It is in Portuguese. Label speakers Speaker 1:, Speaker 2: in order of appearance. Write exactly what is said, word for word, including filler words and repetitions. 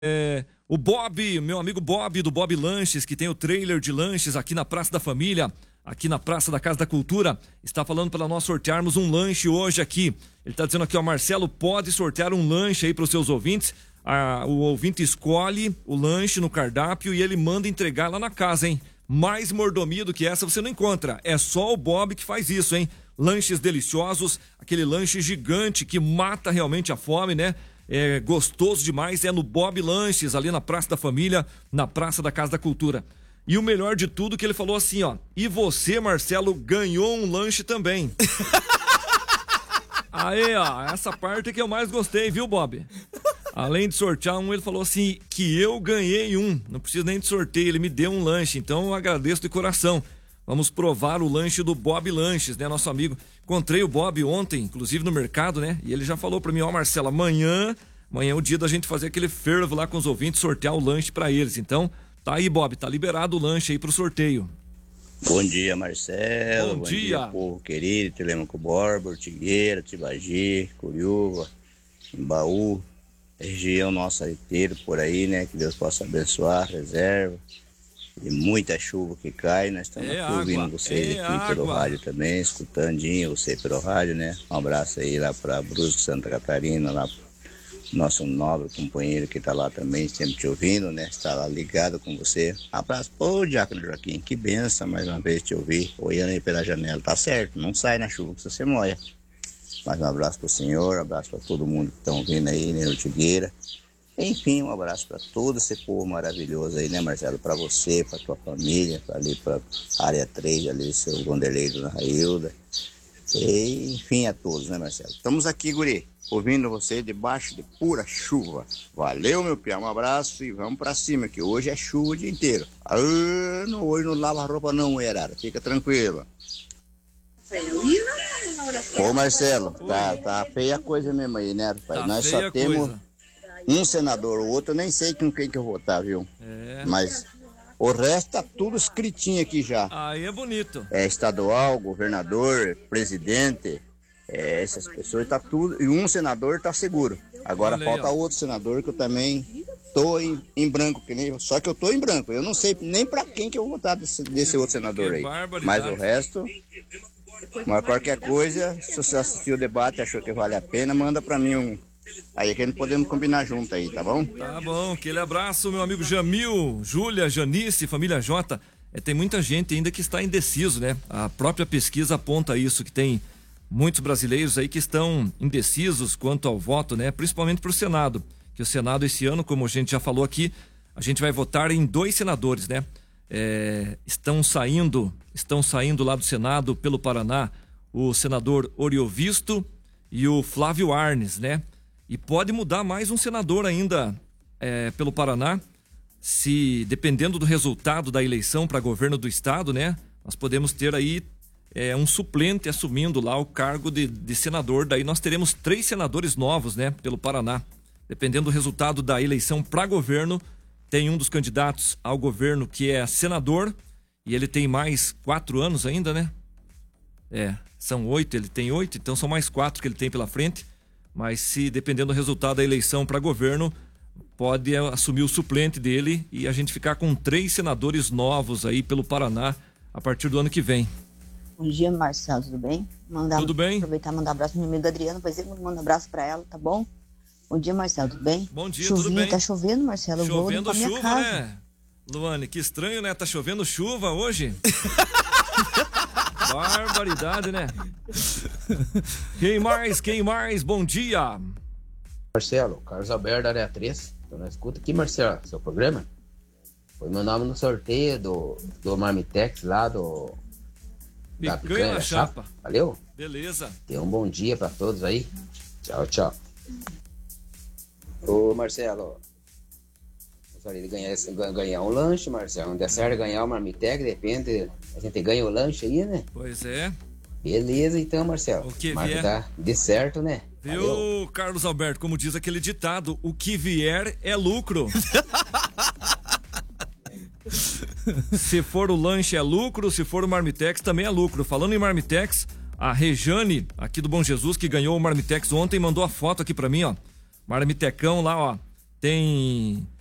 Speaker 1: É, o Bob, meu amigo Bob, do Bob Lanches, que tem o trailer de lanches aqui na Praça da Família, aqui na Praça da Casa da Cultura, está falando para nós sortearmos um lanche hoje aqui. Ele está dizendo aqui, ó, Marcelo, pode sortear um lanche aí para os seus ouvintes. Ah, o ouvinte escolhe o lanche no cardápio e ele manda entregar lá na casa, hein? Mais mordomia do que essa você não encontra. É só o Bob que faz isso, hein? Lanches deliciosos, aquele lanche gigante que mata realmente a fome, né? É gostoso demais, é no Bob Lanches, ali na Praça da Família, na Praça da Casa da Cultura. E o melhor de tudo que ele falou assim, ó, e você, Marcelo, ganhou um lanche também. Aí, ó, essa parte que eu mais gostei, viu, Bob? Além de sortear um, ele falou assim, que eu ganhei um, não precisa nem de sorteio, ele me deu um lanche, então eu agradeço de coração. Vamos provar o lanche do Bob Lanches, né, nosso amigo. Encontrei o Bob ontem, inclusive no mercado, né, e ele já falou pra mim, ó, Marcelo, amanhã, amanhã é o dia da gente fazer aquele fervo lá com os ouvintes, sortear o lanche pra eles. Então, tá aí, Bob, tá liberado o lanche aí pro sorteio.
Speaker 2: Bom dia, Marcelo.
Speaker 1: Bom,
Speaker 2: Bom
Speaker 1: dia.
Speaker 2: dia, povo querido, Telemaco Borba, Ortigueira, Tibagi, Curiúva, Embaú, região nossa inteira por aí, né, que Deus possa abençoar, reserva. E muita chuva que cai, nós estamos
Speaker 1: é
Speaker 2: aqui ouvindo
Speaker 1: água,
Speaker 2: vocês
Speaker 1: é
Speaker 2: aqui
Speaker 1: água.
Speaker 2: pelo rádio também, escutandinho você pelo rádio, né? Um abraço aí lá para Brusque, Santa Catarina, lá pro nosso nobre companheiro que está lá também, sempre te ouvindo, né? Está lá ligado com você. Abraço, ô Diácono Joaquim, que benção mais uma vez te ouvir, olhando aí pela janela, tá certo, não sai na chuva que você molha. Mais um abraço pro senhor, um abraço para todo mundo que estão ouvindo aí, né, Ortigueira. Enfim, um abraço para todo esse povo maravilhoso aí, né, Marcelo? Para você, para tua família, pra ali para área três, ali, seu Wanderlei, dona Railda. E, enfim, a todos, né, Marcelo? Estamos aqui, guri, ouvindo você debaixo de pura chuva. Valeu, meu piá, um abraço e vamos para cima, que hoje é chuva o dia inteiro. Ah, não, hoje não lava roupa não, mulherada, fica tranquila. Ô, Marcelo, tá, tá feia a coisa mesmo aí, né, rapaz?
Speaker 1: Tá
Speaker 2: Nós
Speaker 1: feia
Speaker 2: só
Speaker 1: a
Speaker 2: temos
Speaker 1: coisa.
Speaker 2: um senador, o outro eu nem sei com quem que eu vou votar, viu?
Speaker 1: É.
Speaker 2: Mas o resto tá tudo escritinho aqui já.
Speaker 1: Aí é bonito.
Speaker 2: É estadual, governador, presidente, é, essas pessoas tá tudo. E um senador tá seguro. Agora
Speaker 1: Olha aí,
Speaker 2: falta
Speaker 1: ó.
Speaker 2: outro senador que eu também tô em, em branco, que nem eu. Só que eu tô em branco. Eu não sei nem pra quem que eu vou votar desse, desse outro senador
Speaker 1: Que
Speaker 2: aí.
Speaker 1: barbaridade.
Speaker 2: Mas o resto. Mas qualquer coisa, se você assistiu o debate e achou que vale a pena, manda pra mim um. Aí que a gente podemos combinar junto aí, tá bom?
Speaker 1: Tá bom, aquele abraço, meu amigo Jamil, Júlia, Janice, família J. É, tem muita gente ainda que está indeciso, né? A própria pesquisa aponta isso, que tem muitos brasileiros aí que estão indecisos quanto ao voto, né? Principalmente pro Senado. Que o Senado esse ano, como a gente já falou aqui, a gente vai votar em dois senadores, né? É, estão saindo, estão saindo lá do Senado pelo Paraná o senador Oriovisto e o Flávio Arnes, né? E pode mudar mais um senador ainda é, pelo Paraná, se dependendo do resultado da eleição para governo do estado, né? Nós podemos ter aí é, um suplente assumindo lá o cargo de, de senador. Daí nós teremos três senadores novos, né? Pelo Paraná. Dependendo do resultado da eleição para governo, tem um dos candidatos ao governo que é senador e ele tem mais quatro anos ainda, né? É, são oito, ele tem oito, então são mais quatro que ele tem pela frente. Mas se dependendo do resultado da eleição para governo, pode assumir o suplente dele e a gente ficar com três senadores novos aí pelo Paraná a partir do ano que vem.
Speaker 3: Bom dia, Marcelo, tudo bem? Mandar,
Speaker 1: Tudo bem?
Speaker 3: Aproveitar e mandar um abraço pro meu amigo Adriano, depois eu mando um abraço pra ela, tá bom? Bom dia, Marcelo, tudo bem?
Speaker 1: Bom dia,
Speaker 3: Chuvinha,
Speaker 1: tudo bem?
Speaker 3: Tá chovendo, Marcelo, eu vou
Speaker 1: Chovendo
Speaker 3: limpar minha
Speaker 1: chuva,
Speaker 3: casa.
Speaker 1: né? Luane, que estranho, né? Tá chovendo chuva hoje. Barbaridade, né? Quem mais? Quem mais? Bom dia.
Speaker 4: Marcelo, Carlos Alberto da área três. Então, nós escuta aqui, Marcelo, seu programa. Foi meu nome no sorteio do, do Marmitex lá do. Da
Speaker 1: Picanha
Speaker 4: picanha
Speaker 1: na
Speaker 4: da
Speaker 1: chapa.
Speaker 4: Valeu?
Speaker 1: Beleza.
Speaker 4: Tenha um bom dia pra todos aí. Tchau, tchau. Ô, Marcelo. Gostaria de ganhar, ganhar um lanche, Marcelo. Não der certo ganhar o Marmitex, de repente a gente ganha o lanche aí, né?
Speaker 1: Pois é.
Speaker 4: Beleza, então, Marcelo.
Speaker 1: O que
Speaker 4: Mas
Speaker 1: vier.
Speaker 4: tá de certo, né?
Speaker 1: Viu,
Speaker 4: Valeu.
Speaker 1: Carlos Alberto, como diz aquele ditado, o que vier é lucro. Se for o lanche é lucro, se for o Marmitex também é lucro. Falando em Marmitex, a Rejane, aqui do Bom Jesus, que ganhou o Marmitex ontem, mandou a foto aqui pra mim, ó. Marmitecão lá, ó. tem